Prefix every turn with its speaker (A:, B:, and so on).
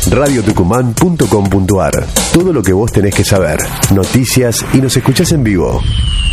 A: radiotucumán.com.ar. Todo lo que vos tenés que saber. Noticias y nos escuchás en vivo.